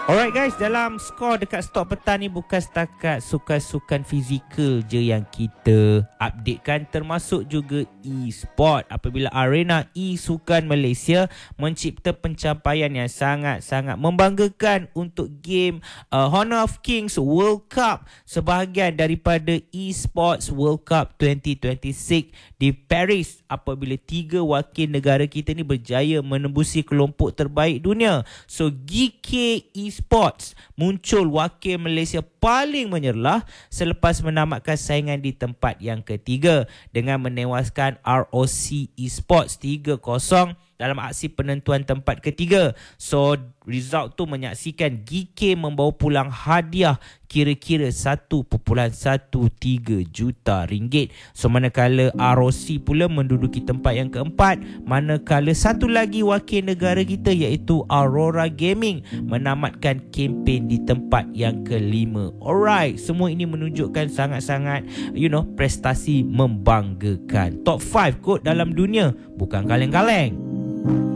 Alright guys, dalam skor dekat stok petang ni bukan setakat sukan-sukan fizikal je yang kita updatekan, termasuk juga e-sport. Apabila Arena e-sukan Malaysia mencipta pencapaian yang sangat-sangat membanggakan untuk game Honor of Kings World Cup, sebahagian daripada e-sports World Cup 2026 di Paris, apabila 3 wakil negara kita ni berjaya menembusi kelompok terbaik dunia. So GK Esports muncul wakil Malaysia paling menyerlah selepas menamatkan saingan di tempat yang ketiga dengan menewaskan ROC Esports 3-0 dalam aksi penentuan tempat ketiga. So result tu menyaksikan GK membawa pulang hadiah kira-kira 1.13 juta ringgit. So manakala ROC pula menduduki tempat yang keempat, manakala satu lagi wakil negara kita iaitu Aurora Gaming menamatkan kempen di tempat yang kelima. Alright, semua ini menunjukkan sangat-sangat prestasi membanggakan. Top 5 kot dalam dunia, bukan kaleng-kaleng.